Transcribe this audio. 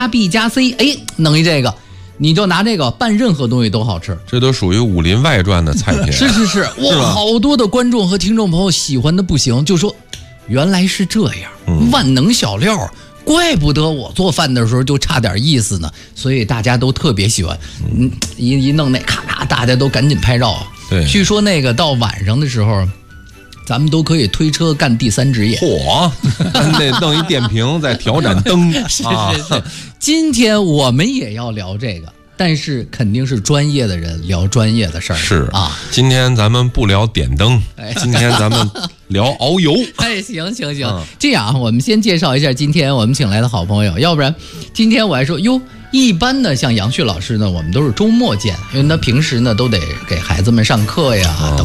B 加 C， 哎，弄一这个，你就拿这个拌任何东西都好吃。 这都属于《武林外传》的菜品。 是，哇，好多的观众和听众朋友喜欢的不行，就说原来是这样，万能小料。怪不得我做饭的时候就差点意思呢，所以大家都特别喜欢。一弄那咔咔，大家都赶紧拍照啊。 对， 据说那个到晚上的时候，咱们都可以推车干第3职业。 嚯，咱得弄一电瓶再调盏灯。 是。今天我们也要聊这个，但是肯定是专业的人聊专业的事儿。 是啊， 今天咱们不聊点灯，今天咱们聊熬油。 哎，行，这样啊，我们先介绍一下今天我们请来的好朋友，要不然今天我还说哟，一般呢像杨旭老师呢，我们都是周末见，因为他平时呢都得给孩子们上课呀。